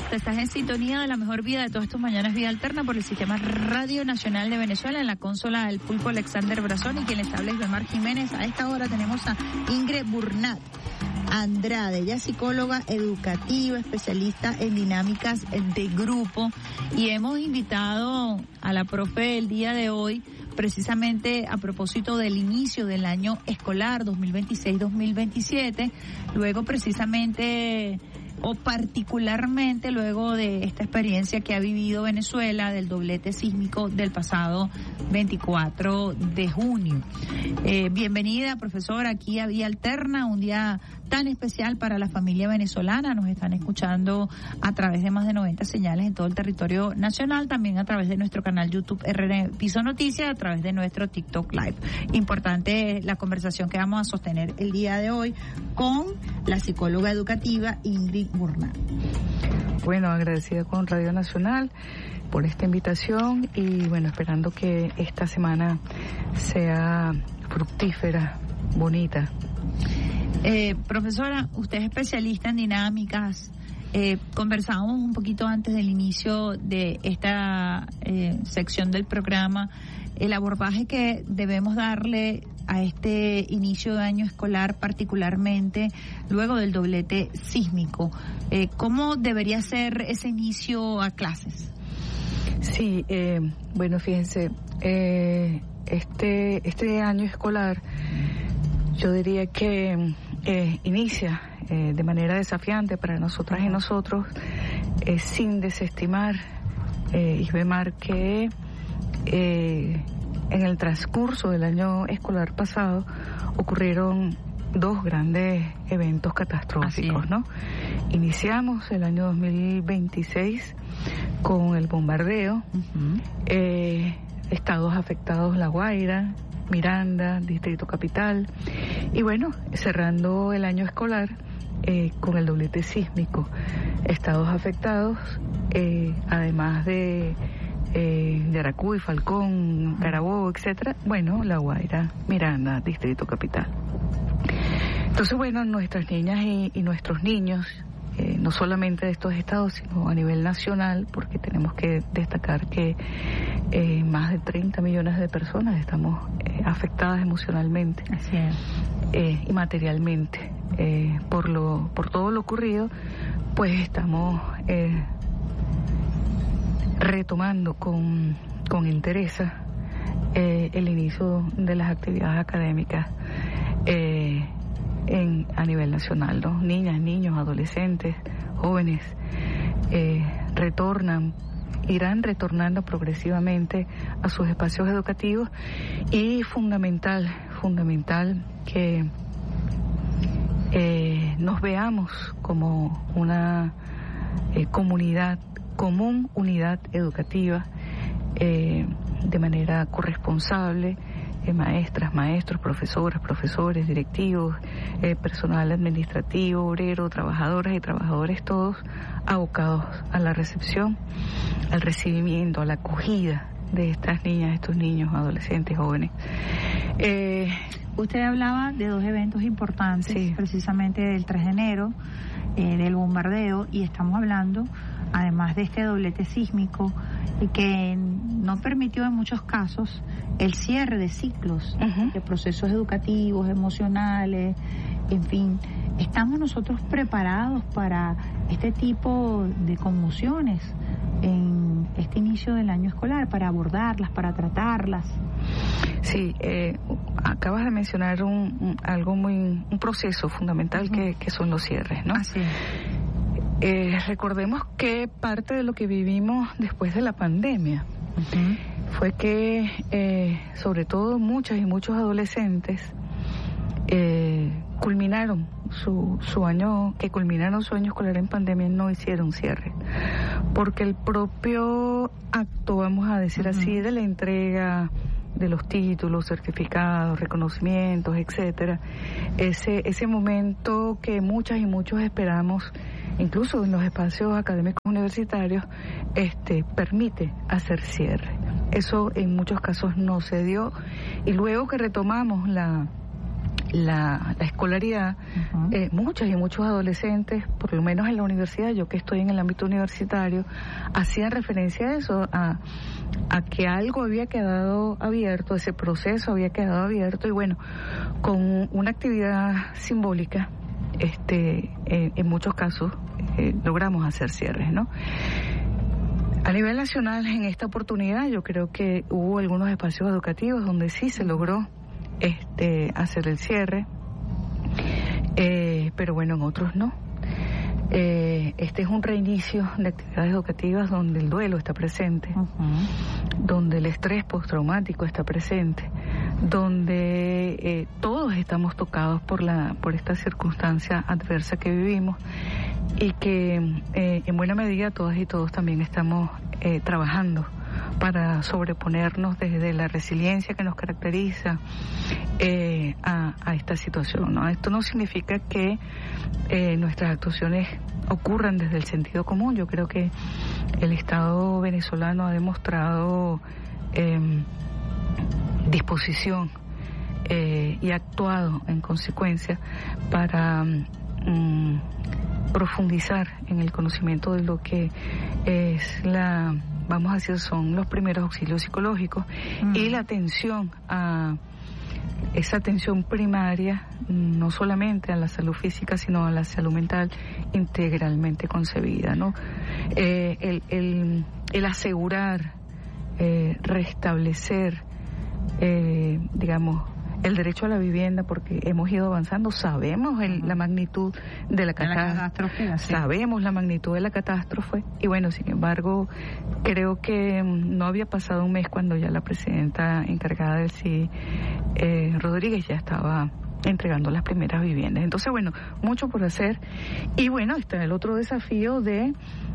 gusta. Estás en sintonía de la mejor vida de todas tus mañanas, Vida Alterna, por el Sistema Radio Nacional de Venezuela. En la consola del pulpo Alexander Brazón y quien les habla es Belmar Jiménez. A esta hora tenemos a Ingrid Burnat Andrade. Ella es psicóloga educativa, especialista en dinámicas de grupo. Y hemos invitado a la profe el día de hoy precisamente a propósito del inicio del año escolar 2026-2027. Luego precisamente o particularmente luego de esta experiencia que ha vivido Venezuela del doblete sísmico del pasado 24 de junio. Bienvenida, profesora, aquí a Vía Alterna, un día tan especial para la familia venezolana. Nos están escuchando a través de más de 90 señales en todo el territorio nacional, también a través de nuestro canal YouTube RN Piso Noticias, a través de nuestro TikTok Live. Importante la conversación que vamos a sostener el día de hoy con la psicóloga educativa Ingrid Burnat. Bueno, agradecida con Radio Nacional por esta invitación y bueno, esperando que esta semana sea fructífera, bonita. Profesora, usted es especialista en dinámicas. Conversábamos un poquito antes del inicio de esta sección del programa, el abordaje que debemos darle a este inicio de año escolar, particularmente luego del doblete sísmico. ¿Cómo debería ser ese inicio a clases? Sí, bueno, fíjense, este año escolar yo diría que inicia de manera desafiante para nosotras y nosotros, sin desestimar y ver que en el transcurso del año escolar pasado ocurrieron dos grandes eventos catastróficos, ¿no? Iniciamos el año 2026 con el bombardeo, estados afectados La Guaira, Miranda, Distrito Capital, y bueno, cerrando el año escolar con el doblete sísmico, estados afectados, además de Yaracuy, Falcón, Carabobo, etcétera, bueno, La Guaira, Miranda, Distrito Capital. Entonces, bueno, nuestras niñas y nuestros niños, no solamente de estos estados, sino a nivel nacional, porque tenemos que destacar que más de 30 millones de personas estamos afectadas emocionalmente. Así es. Y materialmente. Por todo lo ocurrido, pues estamos retomando con entereza el inicio de las actividades académicas a nivel nacional, ¿no? Niñas, niños, adolescentes, jóvenes irán retornando progresivamente a sus espacios educativos, y fundamental que nos veamos como una comunidad, común unidad educativa, de manera corresponsable, maestras, maestros, profesoras, profesores, directivos, personal administrativo, obrero, trabajadoras y trabajadores, todos abocados a la recepción, al recibimiento, a la acogida de estas niñas, estos niños, adolescentes, jóvenes. Usted hablaba de dos eventos importantes, sí, precisamente del 3 de enero, del bombardeo, y estamos hablando además de este doblete sísmico que no permitió en muchos casos el cierre de ciclos, de procesos educativos, emocionales, en fin. ¿Estamos nosotros preparados para este tipo de conmociones en este inicio del año escolar, para abordarlas, para tratarlas? Sí, acabas de mencionar un proceso fundamental que son los cierres, ¿no? Así es. Recordemos que parte de lo que vivimos después de la pandemia fue que, sobre todo, muchas y muchos adolescentes culminaron su año escolar en pandemia, no hicieron cierre, porque el propio acto, vamos a decir así, de la entrega de los títulos, certificados, reconocimientos, etcétera, ese momento que muchas y muchos esperamos, incluso en los espacios académicos universitarios, permite hacer cierre. Eso en muchos casos no se dio, y luego que retomamos la escolaridad, muchas y muchos adolescentes, por lo menos en la universidad, yo que estoy en el ámbito universitario, hacían referencia a eso, a que algo había quedado abierto, ese proceso había quedado abierto, y bueno, con una actividad simbólica, en muchos casos logramos hacer cierres, ¿no? A nivel nacional, en esta oportunidad, yo creo que hubo algunos espacios educativos donde sí se logró hacer el cierre, pero bueno, en otros no. Este es un reinicio de actividades educativas donde el duelo está presente, donde el estrés postraumático está presente, donde todos estamos tocados por esta circunstancia adversa que vivimos, y que en buena medida todas y todos también estamos trabajando para sobreponernos desde la resiliencia que nos caracteriza a esta situación, ¿no? Esto no significa que nuestras actuaciones ocurran desde el sentido común. Yo creo que el Estado venezolano ha demostrado disposición y ha actuado en consecuencia para profundizar en el conocimiento de lo que es vamos a decir, son los primeros auxilios psicológicos y la atención a esa atención primaria, no solamente a la salud física, sino a la salud mental integralmente concebida, ¿no? El asegurar, restablecer, digamos, el derecho a la vivienda, porque hemos ido avanzando, sabemos la magnitud de la catástrofe, sabemos la magnitud de la catástrofe, y bueno, sin embargo, creo que no había pasado un mes cuando ya la presidenta encargada del CIDI, Rodríguez, ya estaba entregando las primeras viviendas. Entonces, bueno, mucho por hacer, y bueno, está el otro desafío de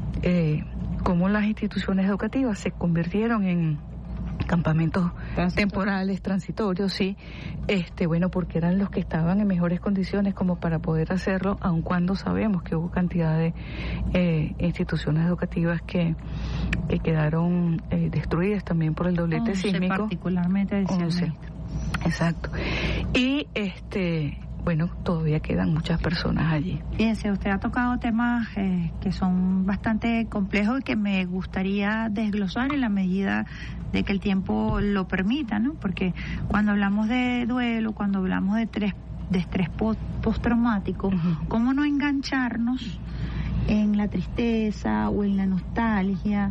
cómo las instituciones educativas se convirtieron en campamentos temporales, transitorios, sí, bueno, porque eran los que estaban en mejores condiciones como para poder hacerlo, aun cuando sabemos que hubo cantidad de instituciones educativas que quedaron destruidas también por el doblete sísmico. Particularmente, decía 11. Exacto. Y bueno, todavía quedan muchas personas allí. Fíjense, usted ha tocado temas que son bastante complejos y que me gustaría desglosar en la medida de que el tiempo lo permita, ¿no? Porque cuando hablamos de duelo, cuando hablamos de estrés postraumático, ¿cómo no engancharnos en la tristeza o en la nostalgia?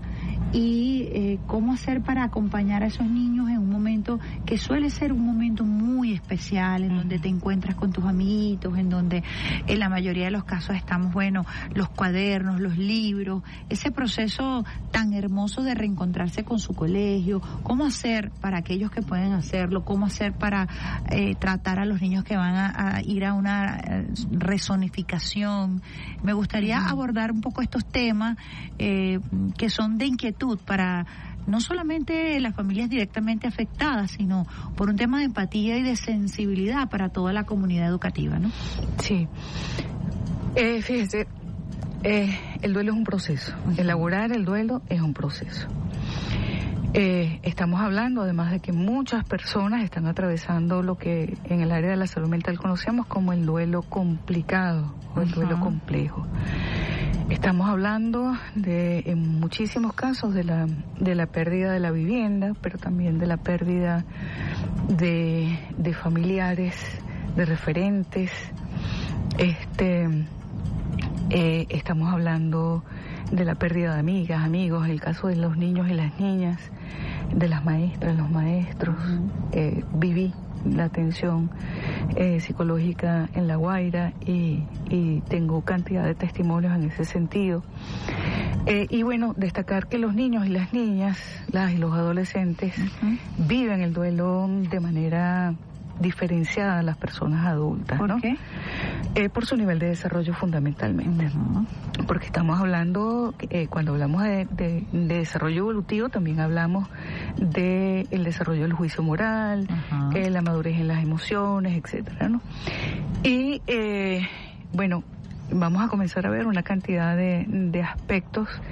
Y cómo hacer para acompañar a esos niños en un momento que suele ser un momento muy especial, en donde te encuentras con tus amiguitos, en donde en la mayoría de los casos estamos, bueno, los cuadernos, los libros, ese proceso tan hermoso de reencontrarse con su colegio. ¿Cómo hacer para aquellos que pueden hacerlo? ¿Cómo hacer para tratar a los niños que van a ir a una rezonificación? Me gustaría abordar un poco estos temas que son de inquietud para no solamente las familias directamente afectadas, sino por un tema de empatía y de sensibilidad para toda la comunidad educativa, ¿no? Sí. Fíjese, el duelo es un proceso. Elaborar el duelo es un proceso. Estamos hablando, además, de que muchas personas están atravesando lo que en el área de la salud mental conocemos como el duelo complicado o el duelo complejo. Estamos hablando en muchísimos casos de la pérdida de la vivienda, pero también de la pérdida de familiares, de referentes. Estamos hablando de la pérdida de amigas, amigos, el caso de los niños y las niñas, de las maestras, los maestros. Viví la atención psicológica en La Guaira y tengo cantidad de testimonios en ese sentido. Y bueno, destacar que los niños y las niñas, las y los adolescentes viven el duelo de manera diferenciada a las personas adultas. ¿Por qué? Por su nivel de desarrollo, fundamentalmente. Porque estamos hablando, cuando hablamos de desarrollo evolutivo, también hablamos del desarrollo del juicio moral, la madurez en las emociones, etcétera, ¿no? Y bueno, vamos a comenzar a ver una cantidad de aspectos